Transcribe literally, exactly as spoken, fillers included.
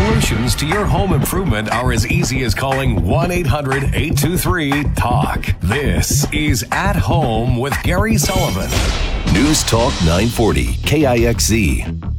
Solutions to your home improvement are as easy as calling one eight hundred eight two three talk. This is At Home with Gary Sullivan. News Talk nine forty, K I X Z.